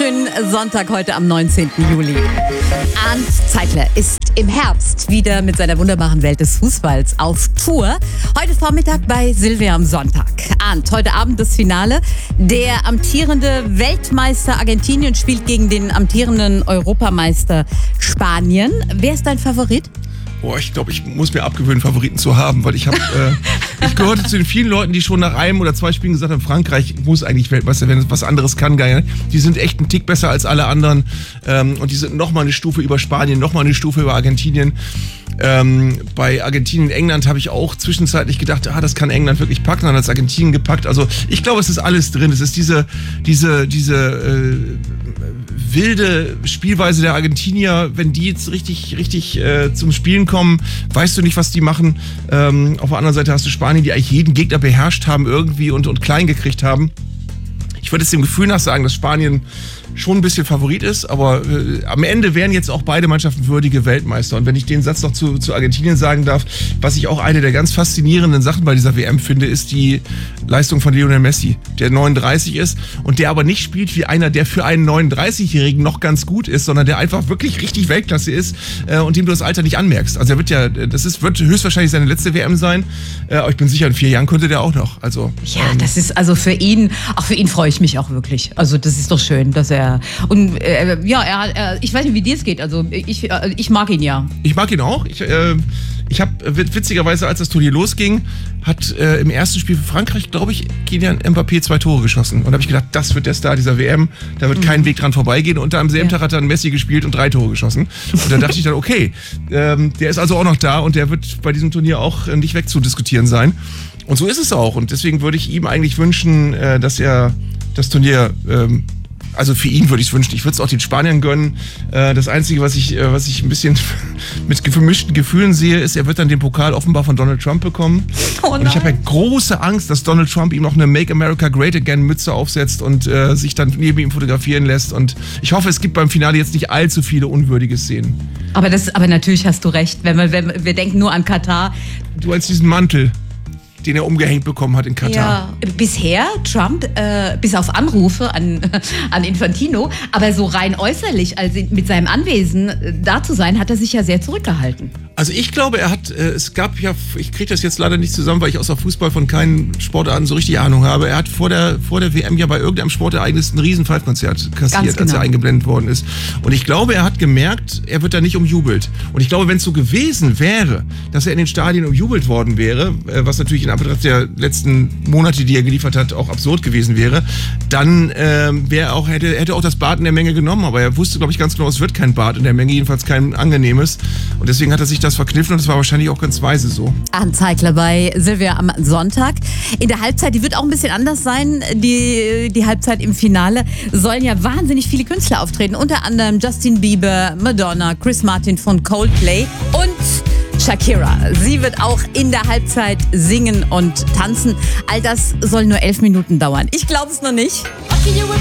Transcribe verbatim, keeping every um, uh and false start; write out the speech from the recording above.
wunderschönen Sonntag heute am neunzehnten Juli. Arndt Zeigler ist im Herbst wieder mit seiner wunderbaren Welt des Fußballs auf Tour. Heute Vormittag bei Silvia am Sonntag. Arndt, heute Abend das Finale. Der amtierende Weltmeister Argentinien spielt gegen den amtierenden Europameister Spanien. Wer ist dein Favorit? Boah, ich glaube, ich muss mir abgewöhnen, Favoriten zu haben, weil ich habe, äh, ich gehörte zu den vielen Leuten, die schon nach einem oder zwei Spielen gesagt haben, Frankreich muss eigentlich Weltmeister werden, was anderes kann gar nicht. Die sind echt einen Tick besser als alle anderen ähm, und die sind nochmal eine Stufe über Spanien, nochmal eine Stufe über Argentinien. Ähm, bei Argentinien, England habe ich auch zwischenzeitlich gedacht, ah, das kann England wirklich packen, dann hat es Argentinien gepackt. Also ich glaube, es ist alles drin. Es ist diese, diese, diese äh, wilde Spielweise der Argentinier. Wenn die jetzt richtig, richtig äh, zum Spielen kommen, weißt du nicht, was die machen. Ähm, auf der anderen Seite hast du Spanien, die eigentlich jeden Gegner beherrscht haben irgendwie und, und klein gekriegt haben. Ich würde jetzt dem Gefühl nach sagen, dass Spanien schon ein bisschen Favorit ist, aber äh, am Ende wären jetzt auch beide Mannschaften würdige Weltmeister. Und wenn ich den Satz noch zu, zu Argentinien sagen darf, was ich auch eine der ganz faszinierenden Sachen bei dieser W M finde, ist die Leistung von Lionel Messi, der neununddreißig ist und der aber nicht spielt wie einer, der für einen neununddreißigjährigen noch ganz gut ist, sondern der einfach wirklich richtig Weltklasse ist äh, und dem du das Alter nicht anmerkst. Also er wird ja, das ist, wird höchstwahrscheinlich seine letzte W M sein, äh, aber ich bin sicher, in vier Jahren könnte der auch noch. Also, ja, ähm, das ist also für ihn, auch für ihn freue ich mich auch wirklich. Also das ist doch schön, dass er und äh, ja, er, er, ich weiß nicht, wie dir es geht. Also ich, äh, ich mag ihn ja. Ich mag ihn auch. Ich, äh, ich habe witzigerweise, als das Turnier losging, hat äh, im ersten Spiel für Frankreich, glaube ich, Kylian Mbappé zwei Tore geschossen. Und da habe ich gedacht, das wird der Star dieser W M. Da wird mhm. kein Weg dran vorbeigehen. Und am selben ja. Tag hat dann Messi gespielt und drei Tore geschossen. Und da dachte ich dann, okay, ähm, der ist also auch noch da und der wird bei diesem Turnier auch äh, nicht wegzudiskutieren sein. Und so ist es auch. Und deswegen würde ich ihm eigentlich wünschen, äh, dass er das Turnier ähm, Also für ihn würde ich es wünschen. Ich würde es auch den Spaniern gönnen. Äh, das Einzige, was ich, äh, was ich ein bisschen mit vermischten Gefühlen sehe, ist, er wird dann den Pokal offenbar von Donald Trump bekommen. Oh und ich habe ja große Angst, dass Donald Trump ihm noch eine Make America Great Again Mütze aufsetzt und äh, sich dann neben ihm fotografieren lässt. Und ich hoffe, es gibt beim Finale jetzt nicht allzu viele unwürdige Szenen. Aber, das, aber natürlich hast du recht. Wenn wir, wenn wir denken nur an Katar. Du als diesen Mantel, den er umgehängt bekommen hat in Katar. Ja, bisher Trump, äh, bis auf Anrufe an, an Infantino, aber so rein äußerlich, also mit seinem Anwesen äh, da zu sein, hat er sich ja sehr zurückgehalten. Also ich glaube, er hat, äh, es gab ja, ich kriege das jetzt leider nicht zusammen, weil ich außer Fußball von keinen Sportarten so richtig Ahnung habe. Er hat vor der, vor der W M ja bei irgendeinem Sportereignis ein riesen Five-Konzert kassiert, genau, als er eingeblendet worden ist. Und ich glaube, er hat gemerkt, er wird da nicht umjubelt. Und ich glaube, wenn es so gewesen wäre, dass er in den Stadien umjubelt worden wäre, äh, was natürlich in Anbetracht der letzten Monate, die er geliefert hat, auch absurd gewesen wäre, dann äh, wäre auch, hätte, hätte auch das Bad in der Menge genommen. Aber er wusste, glaube ich, ganz genau, es wird kein Bad in der Menge, jedenfalls kein angenehmes. Und deswegen hat er sich das verkniffen und das war wahrscheinlich auch ganz weise so. Arndt Zeigler bei Silvia am Sonntag. In der Halbzeit, die wird auch ein bisschen anders sein. Die, die Halbzeit im Finale sollen ja wahnsinnig viele Künstler auftreten. Unter anderem Justin Bieber, Madonna, Chris Martin von Coldplay und Shakira. Sie wird auch in der Halbzeit singen und tanzen. All das soll nur elf Minuten dauern. Ich glaube es noch nicht.